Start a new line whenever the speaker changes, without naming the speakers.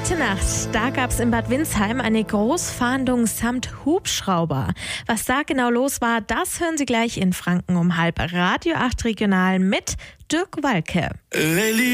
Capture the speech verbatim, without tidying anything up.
Heute Nacht, da gab es in Bad Windsheim eine Großfahndung samt Hubschrauber. Was da genau los war, das hören Sie gleich in Franken um halb. Radio acht Regional mit Dirk Walke.